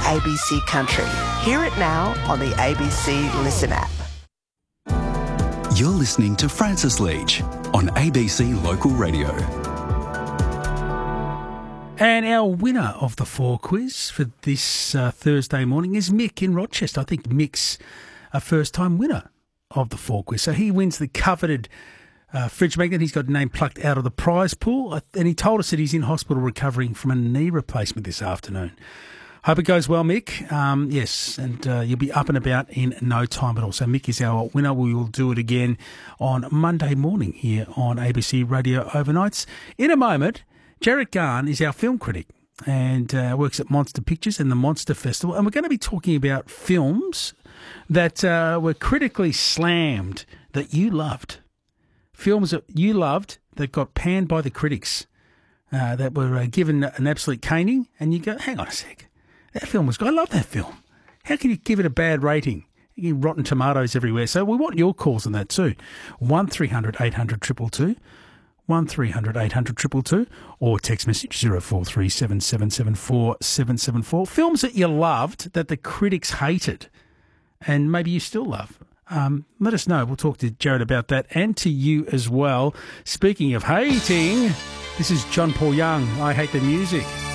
ABC Country. Hear it now on the ABC Listen app. You're listening to Francis Leach on ABC Local Radio. And our winner of the 4 quiz for this Thursday morning is Mick in Rochester. I think Mick's a first-time winner of the 4 quiz. So he wins the coveted fridge magnet. He's got a name plucked out of the prize pool. And he told us that he's in hospital recovering from a knee replacement this afternoon. Hope it goes well, Mick. Yes, and you'll be up and about in no time at all. So Mick is our winner. We will do it again on Monday morning here on ABC Radio Overnights. In a moment, Jarrett Garn is our film critic and works at Monster Pictures and the Monster Festival. And we're going to be talking about films that were critically slammed that you loved. Films that you loved that got panned by the critics, that were given an absolute caning. And you go, hang on a sec. That film was good. I love that film. How can you give it a bad rating? You get rotten tomatoes everywhere. So we want your calls on that too. 1300 800 222, 1300 800 222, or text message 0437 774 774. Films that you loved that the critics hated and maybe you still love. Let us know. We'll talk to Jared about that and to you as well. Speaking of hating, this is John Paul Young, I Hate the Music.